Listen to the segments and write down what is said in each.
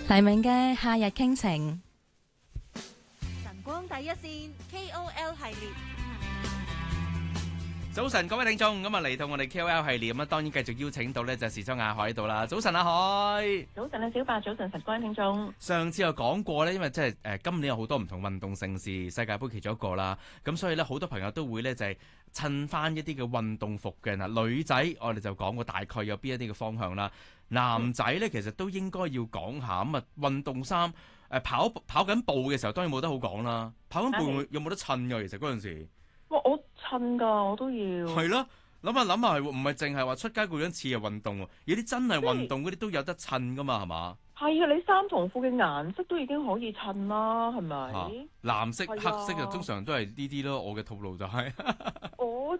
黎明嘅夏日傾情， 晨光第一線 KOL 系列。 早晨，各位聽眾，咁啊嚟到我哋 KOL 系列咁啊，當然繼續邀請到呢就時裝亞海喺度啦。早晨，阿海。 早晨啊，小白，早晨，晨光聽眾。 上次有講過呢，因為即係今年有好多唔同運動盛事，世界盃其中一個啦，咁所以呢，好多朋友都會呢就係襯翻一啲嘅運動服嘅嗱。女仔我哋就講過大概有邊一啲嘅方向啦，男仔呢，其實都應該要講下咁啊運動衫跑緊步嘅時候當然冇得好講啦，跑緊步有冇得襯㗎？其實嗰陣時。 哇！我襯㗎，我都要。 係咯，諗下係唔係淨係話出街嗰樣似係運動喎？有啲真係運動嗰啲都有得襯㗎嘛，係嘛？ 係啊，你衫同褲嘅顏色都已經可以襯啦，係咪？ 藍色、黑色就通常都係呢啲咯。我嘅套路就係我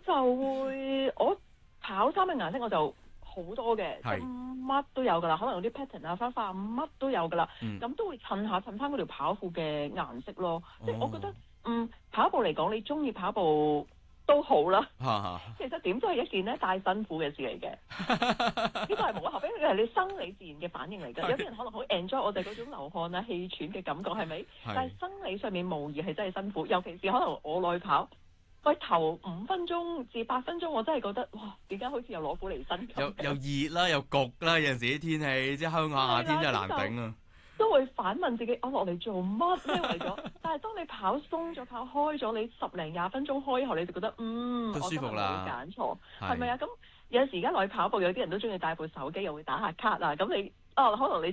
跑衫嘅顏色我就好多嘅，乜都有㗎啦。可能有啲 pattern 啊、花花乜都有㗎啦。咁都會襯翻嗰條跑褲嘅顏色咯。即係我覺得。跑步嚟講，你中意跑步都好啦。其實點都係一件咧帶辛苦嘅事嚟嘅。呢個係無可厚非，係你生理自然嘅反應嚟㗎。有啲人可能好 enjoy 我哋嗰種流汗啊、氣喘嘅感覺，係咪？但係生理上面無疑係真係辛苦，尤其是可能我內跑，喂頭5分鐘至8分鐘，我真係覺得哇，點解好似又攞苦離身咁？ 又熱啦，又焗啦，有陣時啲天氣即係香港夏天真係難頂啊！ 都會反問自己，我落嚟做乜咧？為咗，但係當你跑鬆咗、跑開咗，你10零20分鐘開以後，你就覺得都舒服啦。 我揀錯係咪啊？咁有陣時而家落去跑步，有啲人都中意帶部手機，又會打下卡啊。咁你可能你